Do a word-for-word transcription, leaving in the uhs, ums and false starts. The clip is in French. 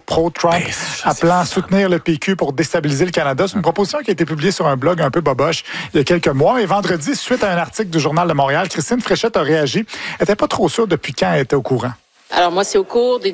pro-Trump, Ben, appelant à soutenir le P Q pour déstabiliser le Canada. C'est une proposition qui a été publiée sur un blog un peu boboche il y a quelques mois. Et vendredi, suite à un article du Journal de Montréal, Christine Fréchette a réagi. Elle n'était pas trop sûre depuis quand elle était au courant. Alors moi, c'est au cours des